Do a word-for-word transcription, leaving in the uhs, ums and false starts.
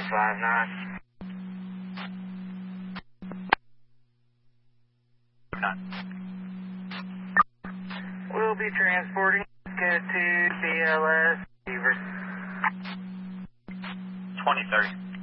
five nine. Nine. We'll be transporting to B L S Beaver. twenty thirty.